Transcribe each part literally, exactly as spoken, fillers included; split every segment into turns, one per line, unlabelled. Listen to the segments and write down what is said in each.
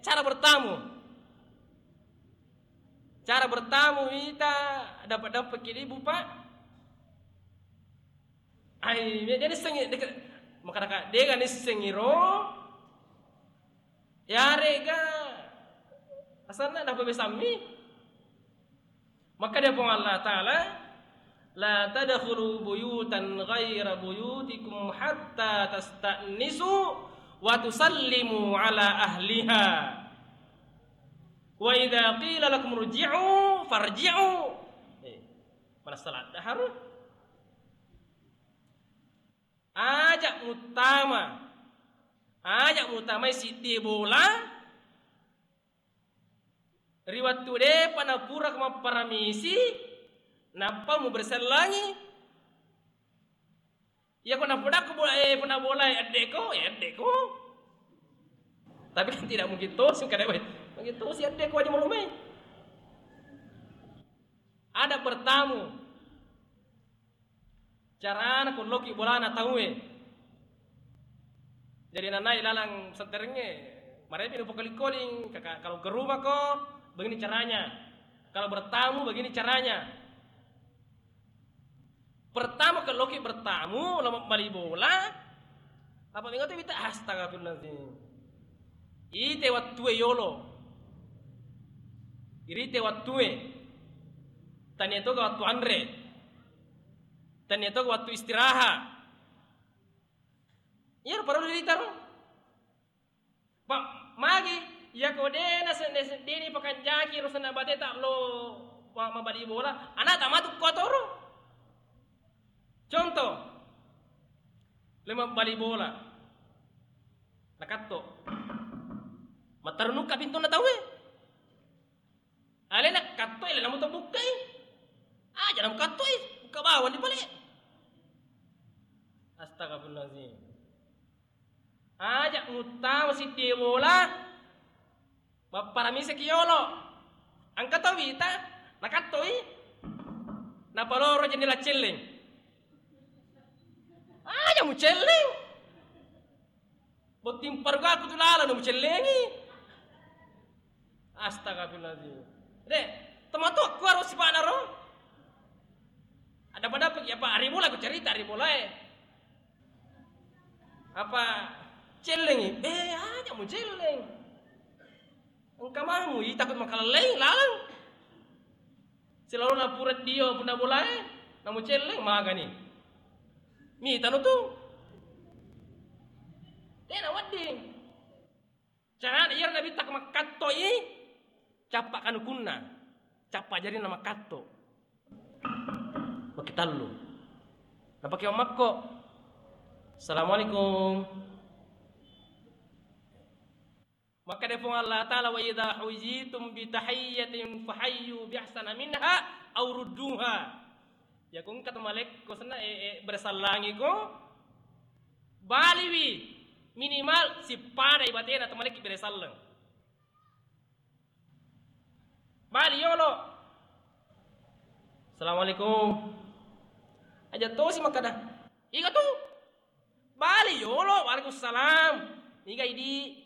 cara bertamu. Cara bertamu kita dapat dapat kiribu pak. Ai dia ni sengi dekat maka dia kan ni sengiro. Ya rega asalnya dapat besami. Maka dia pun Allah Taala la tadkhulu buyutan ghaira buyutikum hatta tasta'nisu wa tusallimu ala ahliha. Wa idza qila lakum rji'u farji'u. Eh, mana salat dahar? Ajak utama. Ajak utama si di bola. Riwat tude panapura kama paramisi. Napa mu berselangi? Ya kena bola ko bola eh pernah bola adeko, ya adeko. Tapi kan tidak mungkin tuh sing kada bae. Begitu si adek wajib malumai. Ada bertamu. Carana kun loki bolana tahu eh. Jadi nanai lalang senternya. Mari pinu pokoli-koling kalau ke rumah kok begini caranya. Kalau bertamu begini caranya. Pertama ke loki bertamu lama bali bola. Apa minggu tu kita astagfirullahaladzim. Ite wattu yolo. Irite wattue tanya itu waktu andre tanya itu waktu istirahat ya perlu ditaruh pak magi ya kodena sendiri pakai jaki rusana bate tak lo mabadi bola anak tak matuk kotoro contoh lima bali bola nakatto matarunuk ka pintu na tawe. Ale nak katoy le namu to bukai. Ah jangan katoy, buka bawah di balik. Astagfirullahalazim. Ajak ngutang si dewola. Baparami sa kiyolo. Ang katawita, nakatoy. Napaloro dyan nila chilling. Ah, yan mo chilling. Buting parga ko tulala na mo chillingi. Astagfirullahalazim. De, tomato aku harus mana ro? Ada pada pergi apa? Hari mulai aku cerita hari mulai. Apa celeng? Eh, aja mau celeng. Engkau mahu, i takut makaleng lalang. Selalu napurat dia pun nak boleh. Namu celeng maga ni. Mi tanu tu. Dia nak wading. Jangan ia nabi tak makatto i. Capak kanu kunna, capak jari nama kato. Bagi talu. Napa kau makko? Assalamualaikum. Maka dia pun Allah Taala wa idza hujitum bi tahiyyatin fahayyu bi ahsana minha aw rudduha. Ya kung kata malek ko sana e, e bersalangi ko baliwi minimal si pada ibatena to malek bersalang. Bali yolo. Assalamualaikum. Aja to si makada. Iga tu. Bali yolo. Waalaikumsalam. Iga idi.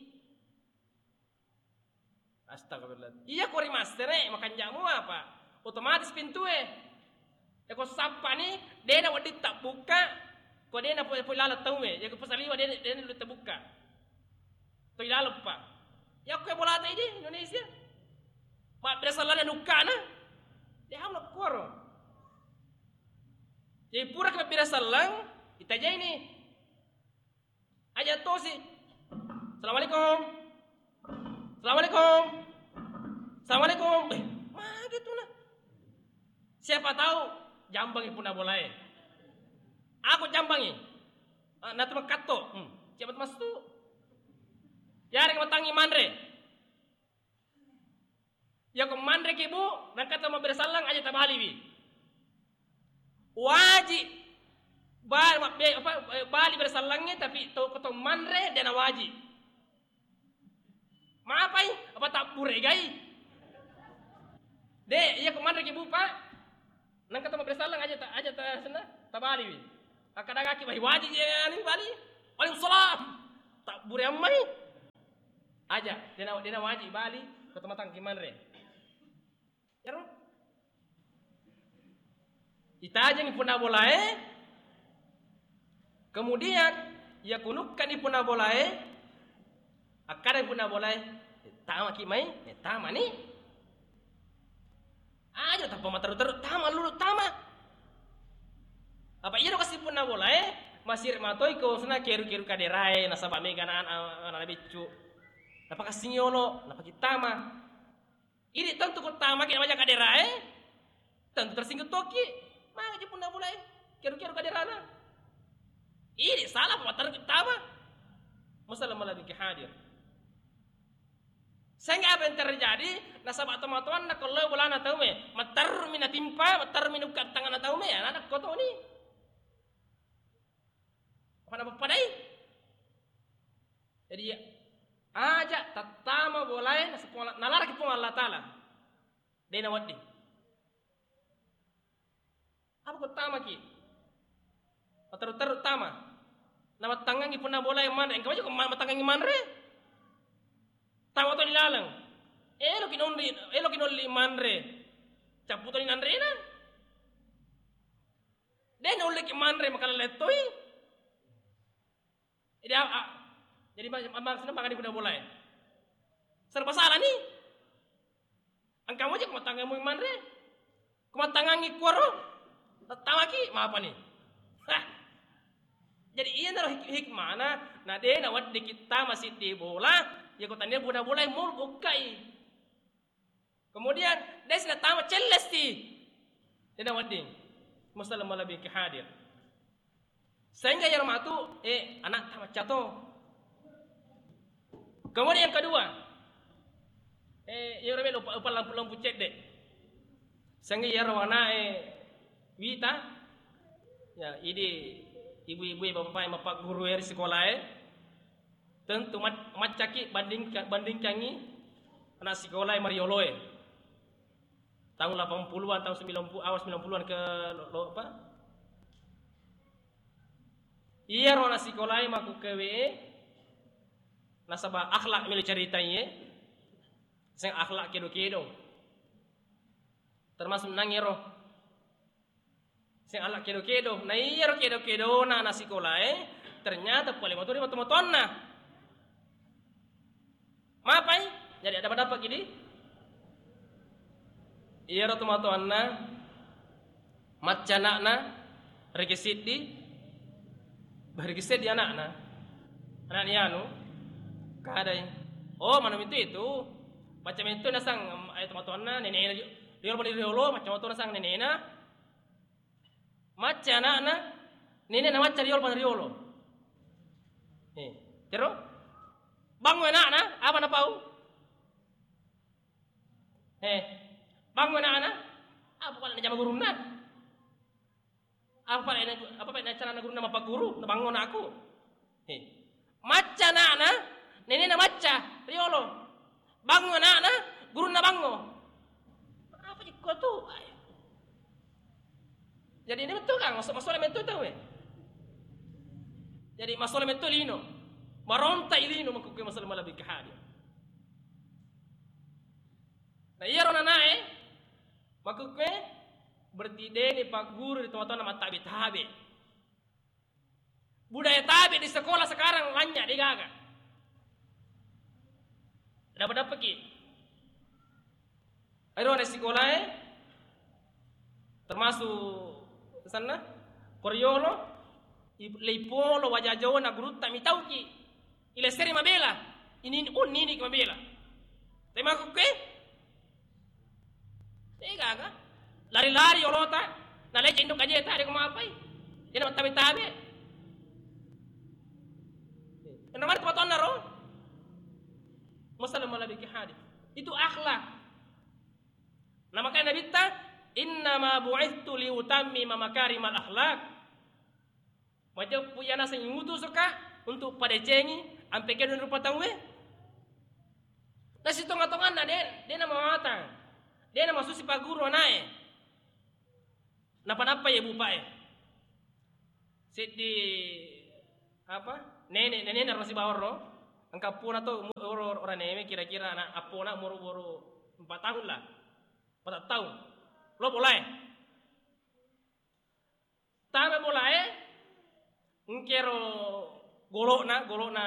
Astagfirullah. Iya ko remaster eh makan jamu apa? Otomatis pintu eh. Ya ko sapa ni, dia na wadit tak buka. Ko dia na po lala tau eh. Ya ko pasaliwa dia dia na tak buka. To ilalo pa. Ya ko bola ta idi Indonesia. Mak berasalan yang nuka na. Dia hamla koro. Jadi pura ke berasalan. Kita aja ini. Aja to si. Assalamualaikum. Assalamualaikum. Assalamualaikum. Eh, mah gitu na. Siapa tahu jambangi pun nak boleh. Aku jambangi. Ah, nanti makato. Hmm. Siapa mas tu? Ya, rek matangi manre. Ya ko mandre ke bu, nang kata mau bersalang aja tabaliwi. Wajib bal apa bali bersalangnya tapi tau ketong mandre dan wajib. Maapai apa tak pure gai? De, ya ko mandre ke bu pak. Nang kata mau bersalang aja tak aja tak sana tabaliwi. Akadang aki bahi wajib ya ni bali. Waalaikumsalam. Tak pure amai. Aja, dia nak dia nak wajib balik ke tempat gimana re? Ya ro? Ita aja yang puna boleh. Kemudian ya kunukkan di puna boleh. Akar yang puna boleh. Tama kimai, tama ni. Aja tanpa mataru terus tama lulu tama. Apa iya kasih puna boleh? Masir matoi ko sana keru-keru kaderai nasaba mega na ana bicu. Napa kasih nyolo, napa kita mah. Ini tentu ko tama kaya banyak kaderai. Tentu tersinggung toki. Maka je puna boleh. Keru-keru kaderana. Ini salah mataru kita mah. Masalah malah bikin hadir. Sehingga apa yang terjadi? Nasabak teman-teman nak kalau bola nak tahu me, matar mina timpa, matar mina buka tangan nak tahu me, anak kotor ni. Apa apa padai? Jadi aja tatama boleh nasepola nalar ki pun Allah Taala. Dena wadi. Apa ko tama ki? Matar terutama. Nama tangangi pun na boleh man, engkau aja ko matangangi man re. Tawa to nilalang. Elo kinonri, elo kinonli manre. Caputo ni nanre na. Den ulle ki manre makala letoi. Jadi a, jadi maksudnya makan di puna bola. Serba salah ni. Angkamu aja kumatangamu manre. Kumatangangi kuaro. Tawaki ma apa ni? Hah. Jadi iya naro hikmah na, na de na wad kita masih di bola. Ya kau tanya budak boleh mul bukai. Kemudian dia sudah tamat celes ti. Dia dah wading. Masalah malah bikin hadir. Sehingga yang matu eh anak tamat jatuh. Kemudian yang kedua eh yang ramai lupa lupa lampu lampu cek dek. Sehingga yang rawana eh wita ya ini ibu-ibu bapak yang bapak guru dari sekolah eh. Tentu mat macaki banding bandingkangi anak sekolah Marioloe. Tahun delapan puluhan, tahun sembilan puluh, awal sembilan puluhan ke lo, apa? Iya rona sekolah maku ke W E. Nasabah akhlak milik ceritanya. Sing akhlak kedo-kedo. Termasuk nangiro. Sing akhlak kedo-kedo. Nah iya ro kedo-kedo na anak sekolah eh. Ternyata boleh motor motor na. Mapai? Jadi ada apa gini? Iya rotu matuanna macana regisit di bergesit di anakna. Anak ni anu kadai. Oh, mana itu itu? Macam itu nasang ayat matuanna nenena dia boleh riolo macam itu nasang nenena. Macana na nenena macam riolo pan riolo. Eh, terus bangun anak na, apa na pau? Eh, bangun anak na, apa pala na jama guru na? Apa pala na apa pala na cara na guru na mapak guru, na bangun aku? Eh, maca anak na, nene na maca, riolo. Bangun anak na, guru na bangun. Apa je kau tu? Jadi ini betul kan, masuk masuk elemen tu tahu eh? Jadi masuk elemen tu lino. Maronta ilino makukuha masalah malah bikin hadir. Nah iya rona nae makukuha bertide ni pak guru di teman-teman nama tabi tabi. Budaya tabi di sekolah sekarang lanjak digaga. Dapat dapat ki. Ayo di sekolah eh termasuk sana Koryolo, Leipolo wajah Jawa na guru tak mitau ki. Ile seri mabela, ini un nini ke mabela. Tema ko ke? Tega ka? Lari-lari orota, na leche indok aja tadi ko mapai. Dia nak tabi-tabi. Kenapa tempat on naro? Masalah malah bikin hadis. Itu akhlak. Nama kan Nabi ta, inna ma bu'ithtu li utammima makarimal akhlak. Macam punya nasa ngutu suka untuk pada cengi ampe kedon rupa tangwe. Nasi tonga-tongan na den, dia nama matang. Dia nama susi paguru nae. Napa-napa ya bupa eh. Sit di apa? Nenek nenek na rosi bawor ro. Angka puna tuh umur orang neme kira-kira anak apona umur umur empat tahun lah, empat tahun. Lo mulai, tahu mulai, ngkero golok na golok na